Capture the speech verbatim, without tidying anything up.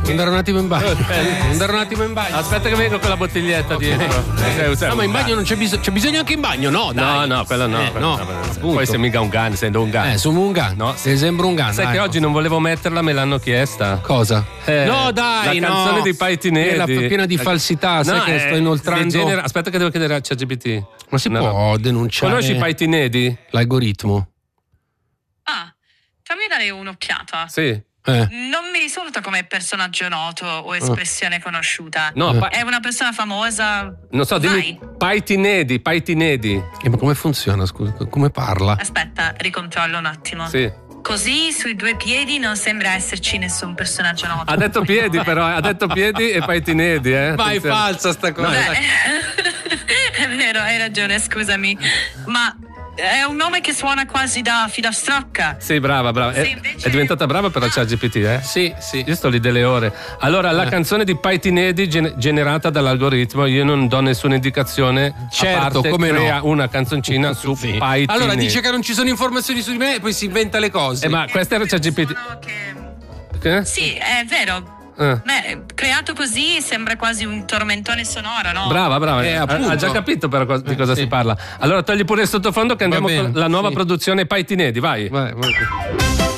Andare un attimo in bagno. Andare un attimo in bagno. Aspetta che vengo con la bottiglietta okay. dietro. Okay. No, ma in bagno non c'è bisogno. C'è bisogno anche in bagno, no? Dai. No, no, quello no. Eh, quello no, no. Poi sei mica un gun, sei un gun. Eh, sono un gun. No, se sembra un gun. Sai che oggi non volevo metterla, me l'hanno chiesta. Cosa? Eh, no, dai, la no. canzone di Paiti Nedi. Piena, piena di falsità, sai no, che eh, sto inoltrando. Genera... Aspetta che devo chiedere a ChatGPT. Ma si no, può no. denunciare? Conosci Paiti Nedi? L'algoritmo. Ah, fammi dare un'occhiata. Sì. Eh. Non mi risulta come personaggio noto o espressione conosciuta. No, pa- è una persona famosa. Non so, dimmi. Paiti Nedi, Paiti Nedi. Eh, ma come funziona, scusa? Come parla? Aspetta, ricontrollo un attimo. Sì. Così sui due piedi non sembra esserci nessun personaggio noto. Ha detto piedi però, ha detto piedi e Paiti Nedi, eh. Ma è falsa sta cosa. Beh, è vero, hai ragione, scusami. Ma è un nome che suona quasi da filastrocca. Sì, brava, brava. È, invece... è diventata brava per la ChatGPT, eh? Sì, sì. Io sto lì delle ore. Allora, la eh. canzone di Paiti Nedi gen- generata dall'algoritmo, io non do nessuna indicazione. Certo, a parte, come crea no. una canzoncina su sì. Paiti Allora Nedi. dice che non ci sono informazioni su di me e poi si inventa le cose. Eh, ma questa era ChatGPT. Che... Che? Sì, è vero. Eh. Beh, creato così sembra quasi un tormentone sonoro, no? Brava, brava. Eh, ha, appunto. ha già capito però co- di cosa Eh, sì. si parla. Allora togli pure il sottofondo che andiamo bene, con la nuova sì. produzione Paiti Nedi, vai. Vai, vai.